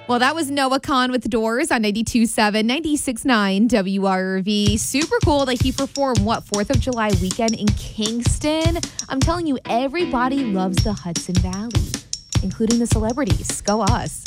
Well, that was Noah Kahn with Doors on 92.7, 96.9 WRV. Super cool that he performed, 4th of July weekend in Kingston. I'm telling you, everybody loves the Hudson Valley, including the celebrities. Go us.